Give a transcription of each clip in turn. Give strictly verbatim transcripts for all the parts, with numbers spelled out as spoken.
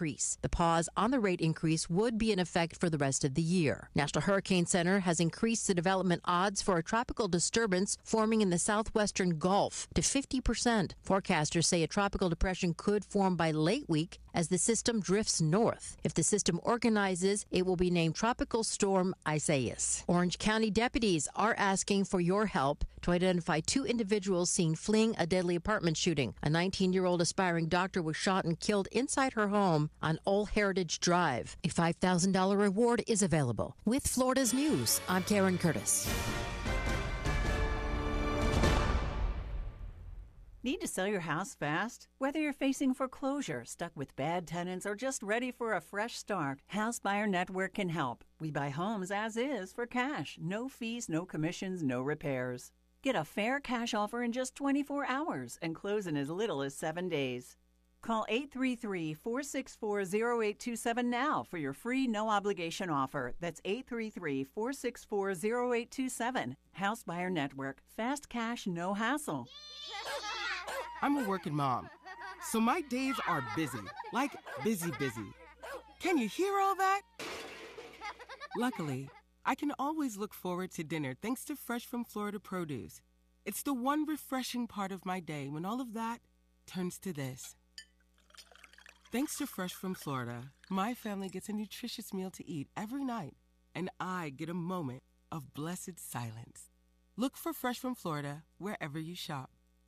increase. The pause on the rate increase would be in effect for the rest of the year. National Hurricane Center has increased the development odds for a tropical disturbance forming in the southwestern Gulf to fifty percent. Forecasters say a tropical depression could form by late week as the system drifts north. If the system organizes, it will be named Tropical Storm Isaias. Orange County deputies are asking for your help to identify two individuals seen fleeing a deadly apartment shooting. A nineteen-year-old aspiring doctor was shot and killed inside her home on Old Heritage Drive. A five thousand dollars reward is available. With Florida's News, I'm Karen Curtis. Need to sell your house fast? Whether you're facing foreclosure, stuck with bad tenants, or just ready for a fresh start, House Buyer Network can help. We buy homes as is for cash. No fees, no commissions, no repairs. Get a fair cash offer in just twenty-four hours and close in as little as seven days. Call eight three three, four six four, zero eight two seven now for your free no-obligation offer. That's eight three three, four six four, zero eight two seven. House Buyer Network. Fast cash, no hassle. I'm a working mom, so my days are busy, like busy, busy. Can you hear all that? Luckily, I can always look forward to dinner thanks to Fresh from Florida produce. It's the one refreshing part of my day when all of that turns to this. Thanks to Fresh from Florida, my family gets a nutritious meal to eat every night, and I get a moment of blessed silence. Look for Fresh from Florida wherever you shop.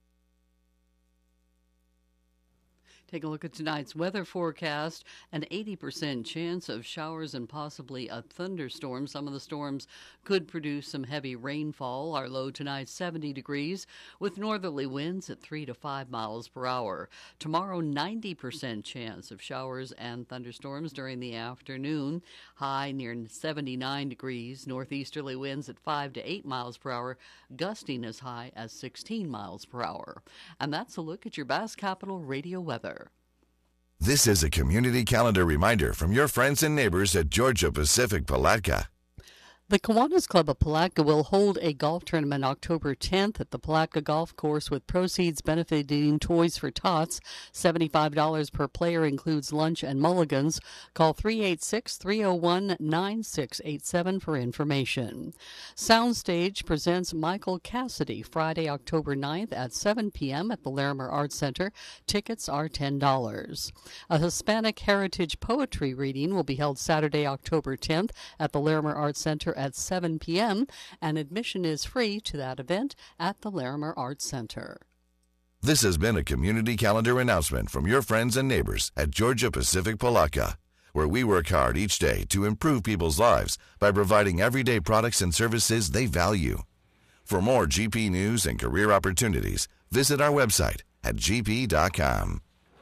Take a look at tonight's weather forecast. An eighty percent chance of showers and possibly a thunderstorm. Some of the storms could produce some heavy rainfall. Our low tonight, seventy degrees, with northerly winds at three to five miles per hour. Tomorrow, ninety percent chance of showers and thunderstorms during the afternoon. High near seventy-nine degrees. Northeasterly winds at five to eight miles per hour. Gusting as high as sixteen miles per hour. And that's a look at your Bass Capital Radio weather. This is a community calendar reminder from your friends and neighbors at Georgia Pacific Palatka. The Kiwanis Club of Palatka will hold a golf tournament October tenth at the Palatka Golf Course with proceeds benefiting Toys for Tots. seventy-five dollars per player includes lunch and mulligans. Call three eight six, three oh one, nine six eight seven for information. Soundstage presents Michael Cassidy Friday, October ninth at seven p.m. at the Larimer Arts Center. Tickets are ten dollars. A Hispanic Heritage Poetry reading will be held Saturday, October tenth at the Larimer Arts Center at seven p.m., and admission is free to that event at the Larimer Arts Center. This has been a community calendar announcement from your friends and neighbors at Georgia Pacific Palatka, where we work hard each day to improve people's lives by providing everyday products and services they value. For more G P news and career opportunities, visit our website at g p dot com.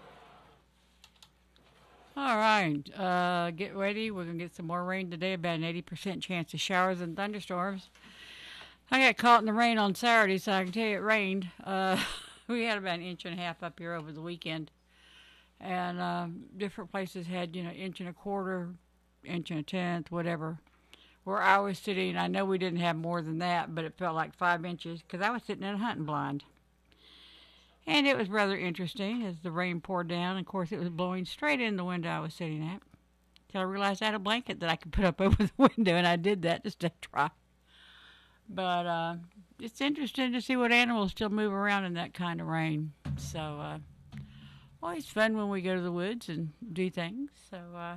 All right, uh, get ready. We're going to get some more rain today, about an eighty percent chance of showers and thunderstorms. I got caught in the rain on Saturday, so I can tell you it rained. Uh, we had about an inch and a half up here over the weekend. And uh, different places had, you know, inch and a quarter, inch and a tenth, whatever. Where I was sitting, I know we didn't have more than that, but it felt like five inches because I was sitting in a hunting blind. And it was rather interesting as the rain poured down. Of course, it was blowing straight in the window I was sitting at. Until I realized I had a blanket that I could put up over the window, and I did that just to try. But uh, it's interesting to see what animals still move around in that kind of rain. So, uh, always fun when we go to the woods and do things. So, uh,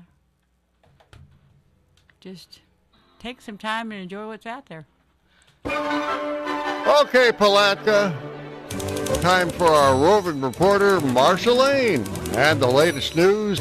just take some time and enjoy what's out there. Okay, Palatka. Time for our roving reporter, Marsha Lane, and the latest news.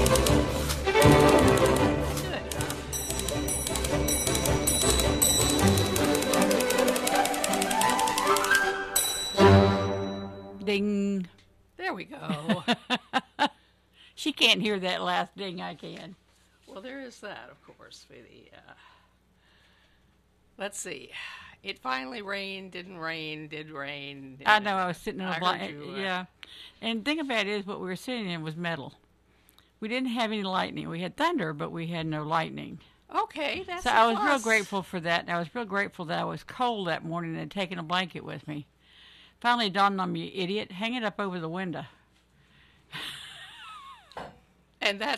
Ding. There we go. She can't hear that last ding. I can. Well, there is that, of course, for the, uh, let's see. It finally rained, didn't rain, did rain. Didn't I know, I was sitting in a I blind. heard you, uh, Yeah. And the thing about it is, what we were sitting in was metal. We didn't have any lightning. We had thunder, but we had no lightning. Okay, that's So a I was real plus. grateful for that. And I was real grateful that I was cold that morning and had taken a blanket with me. Finally dawned on me, you idiot, hang it up over the window. And that's